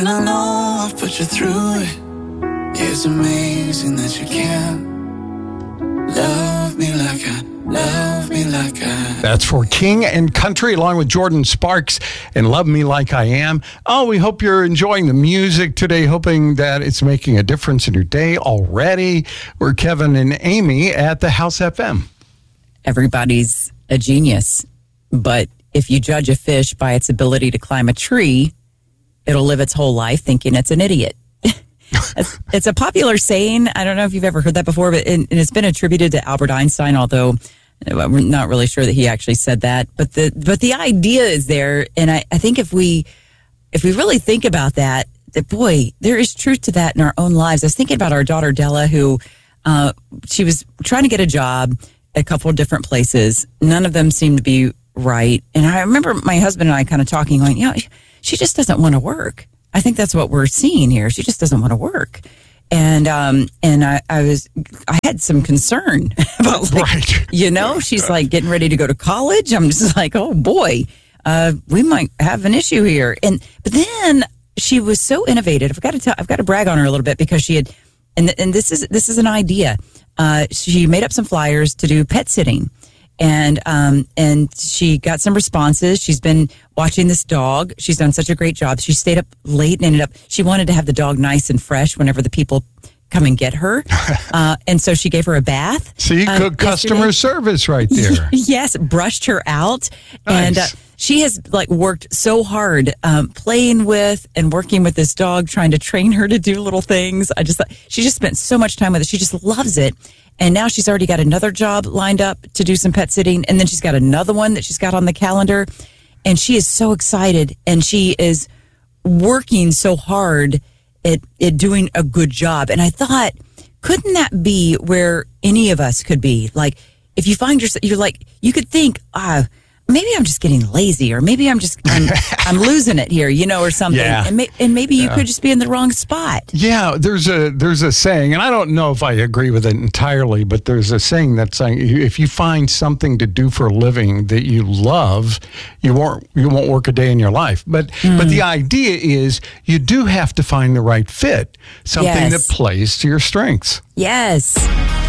And I know I've put you through it. It's amazing that you can love me like I. That's for King and Country, along with Jordan Sparks and Love Me Like I Am. Oh, we hope you're enjoying the music today, hoping that it's making a difference in your day already. We're Kevin and Amy at the House FM. Everybody's a genius, but if you judge a fish by its ability to climb a tree, it'll live its whole life thinking it's an idiot. It's a popular saying. I don't know if you've ever heard that before, but it's been attributed to Albert Einstein, although we're not really sure that he actually said that. But the idea is there, and I think if we really think about that boy, there is truth to that in our own lives. I was thinking about our daughter Della, who she was trying to get a job at a couple of different places. None of them seemed to be right, and I remember my husband and I kind of talking, going, she just doesn't want to work. I think that's what we're seeing here. She just doesn't want to work. And I had some concern about, she's like getting ready to go to college. I'm just like, oh boy, we might have an issue here. But then she was so innovative. I've got to brag on her a little bit, because she had, and this is an idea. She made up some flyers to do pet sitting. And she got some responses. She's been watching this dog. She's done such a great job. She stayed up late and she wanted to have the dog nice and fresh whenever the people come and get her. And so she gave her a bath. See, good customer service right there. Yes, brushed her out. Nice. And she has worked so hard playing with and working with this dog, trying to train her to do little things. I just thought she just spent so much time with it. She just loves it. And now she's already got another job lined up to do some pet sitting. And then she's got another one that she's got on the calendar. And she is so excited. And she is working so hard at doing a good job. And I thought, couldn't that be where any of us could be? Like, if you find yourself, you could think, maybe I'm just getting lazy, or maybe I'm losing it here, or something. Yeah. And maybe you could just be in the wrong spot. Yeah, there's a saying, and I don't know if I agree with it entirely, but there's a saying that's saying, if you find something to do for a living that you love, you won't work a day in your life. But the idea is you do have to find the right fit, something that plays to your strengths. Yes.